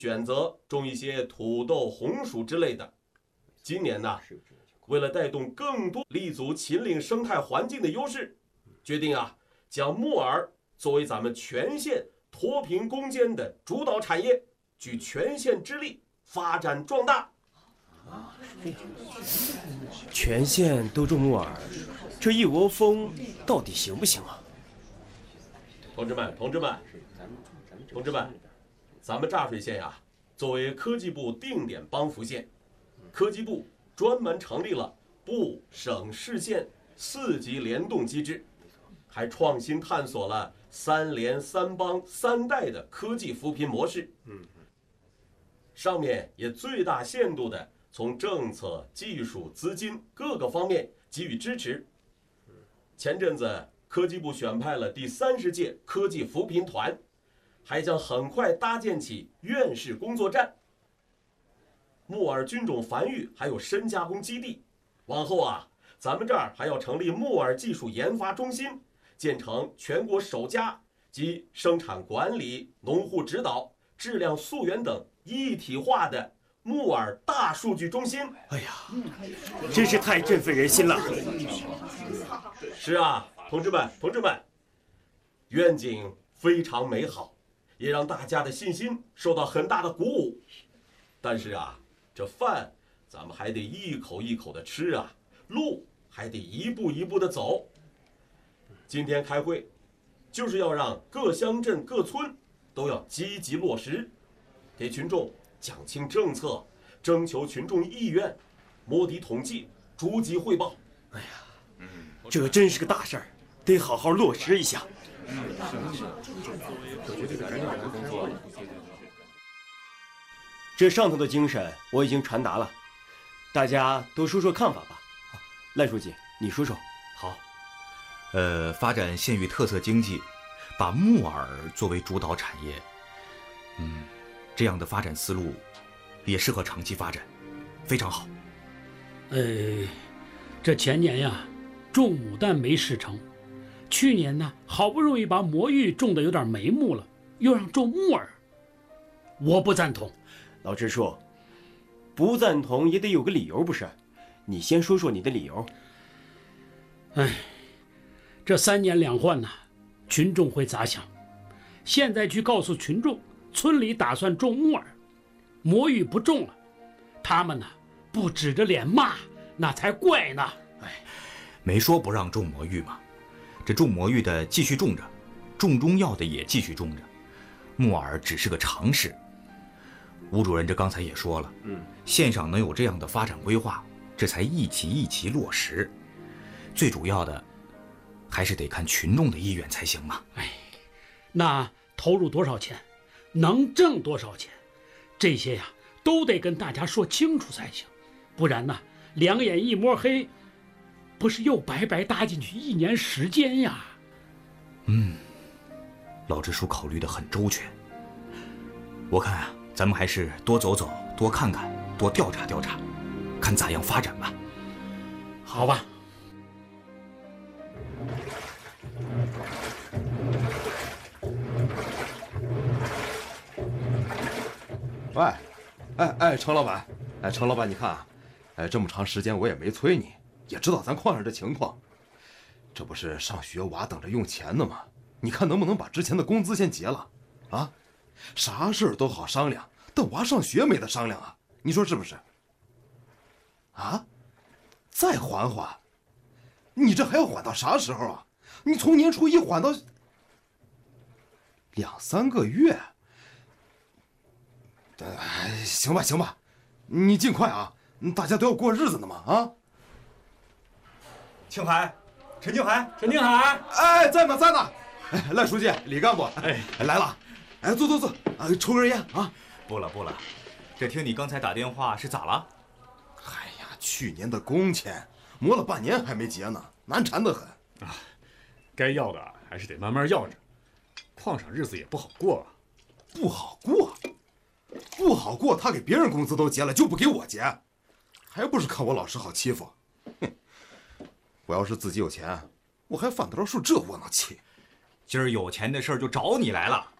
选择种一些土豆、红薯之类的。今年呢，为了带动更多立足秦岭生态环境的优势，决定将木耳作为咱们全县脱贫攻坚的主导产业，举全县之力发展壮大。 全县都种木耳，这一窝蜂到底行不行啊？ 同志们，咱们柞水县作为科技部定点帮扶县，科技部专门成立了部、省、市、县4级联动机制，还创新探索了3联、3帮、3带的科技扶贫模式。上面也最大限度地从政策、技术、资金各个方面给予支持。前阵子科技部选派了第30届科技扶贫团，还将很快搭建起院士工作站、木耳菌种繁育还有深加工基地。往后咱们这儿还要成立木耳技术研发中心，建成全国首家集生产管理、农户指导、质量溯源等一体化的木耳大数据中心。 哎呀，真是太振奋人心了！ 是同志们，愿景非常美好，也让大家的信心受到很大的鼓舞。但是这饭咱们还得一口一口的吃路还得一步一步的走。今天开会，就是要让各乡镇各村都要积极落实，给群众讲清政策，征求群众意愿，摸底统计，逐级汇报。 哎呀，这真是个大事儿，得好好落实一下。这上头的精神我已经传达了，大家都说说看法吧。赖书记，你说说。 好，发展县域特色经济，把木耳作为主导产业，这样的发展思路也适合长期发展，非常好。 这前年种牡丹没事成，去年呢好不容易把魔芋种得有点眉目了，又让种木耳，我不赞同。 老支书，不赞同也得有个理由不是？你先说说你的理由。 这3年2换群众会咋想？现在去告诉群众，村里打算种木耳，魔芋不种了，他们不指着脸骂，那才怪呢。 没说不让种魔芋嘛，这种魔芋的继续种着，种中药的也继续种着，木耳只是个尝试。吴主任这刚才也说了，县上能有这样的发展规划，这才一期一期落实。最主要的还是得看群众的意愿才行嘛。 那投入多少钱，能挣多少钱，这些都得跟大家说清楚才行，不然两眼一摸黑，不是又白白搭进去1年时间呀？ 老支书考虑得很周全，我看咱们还是多走走，多看看，多调查调查，看咋样发展吧。 好吧。 喂，程老板，程老板，你看这么长时间我也没催你，也知道咱矿上这情况，这不是上学娃等着用钱呢吗？你看能不能把之前的工资先结了？啥事儿都好商量，但娃上学没得商量啊，你说是不是？再缓缓？你这还要缓到啥时候啊？你从年初一缓到2、3个月。行吧，你尽快大家都要过日子呢嘛青海，陈青海， 在呢。赖书记，李干部，来了，坐，抽根烟不了，这听你刚才打电话是咋了？ 去年的工钱磨了半年还没结呢，难缠得很该要的还是得慢慢要着，矿上日子也不好过不好过，他给别人工资都结了，就不给我结，还不是看我老实好欺负。我要是自己有钱，我还犯得着受这窝囊气。 今儿有钱的事儿就找你来了，